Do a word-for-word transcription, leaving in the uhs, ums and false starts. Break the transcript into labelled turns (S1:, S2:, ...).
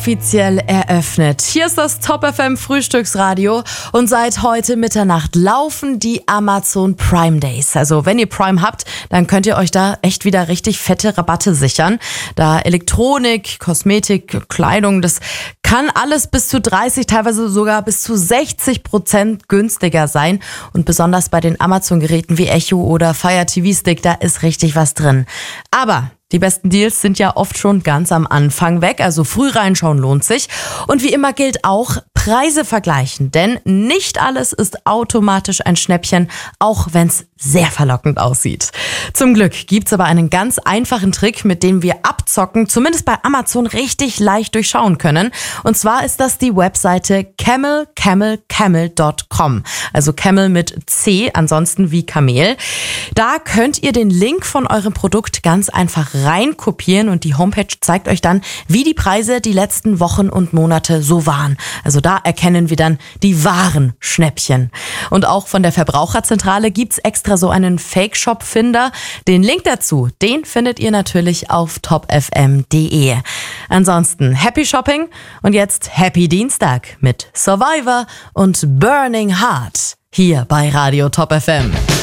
S1: offiziell eröffnet. Hier ist das Top F M Frühstücksradio und seit heute Mitternacht laufen die Amazon Prime Days. Also wenn ihr Prime habt, dann könnt ihr euch da echt wieder richtig fette Rabatte sichern. Da Elektronik, Kosmetik, Kleidung, das kann alles bis zu dreißig, teilweise sogar bis zu sechzig Prozent günstiger sein. Und besonders bei den Amazon-Geräten wie Echo oder Fire T V Stick, da ist richtig was drin. Aber die besten Deals sind ja oft schon ganz am Anfang weg, also früh reinschauen lohnt sich. Und wie immer gilt auch, Preise vergleichen, denn nicht alles ist automatisch ein Schnäppchen, auch wenn es sehr verlockend aussieht. Zum Glück gibt's aber einen ganz einfachen Trick, mit dem wir abzocken, zumindest bei Amazon richtig leicht durchschauen können. Und zwar ist das die Webseite camel camel camel Punkt com, also Camel mit C, ansonsten wie Kamel. Da könnt ihr den Link von eurem Produkt ganz einfach reinkopieren und die Homepage zeigt euch dann, wie die Preise die letzten Wochen und Monate so waren. Also da erkennen wir dann die wahren Schnäppchen. Und auch von der Verbraucherzentrale gibt's extra so einen Fake-Shop-Finder. Den Link dazu, den findet ihr natürlich auf top f m punkt d e. Ansonsten Happy Shopping und jetzt Happy Dienstag mit Survivor und Burning Heart hier bei Radio Top F M.